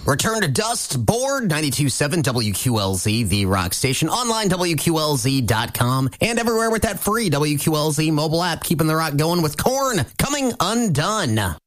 Return to Dust, Bored, 92.7 WQLZ, the rock station, online WQLZ.com, and everywhere with that free WQLZ mobile app, keeping the rock going with Korn, Coming Undone.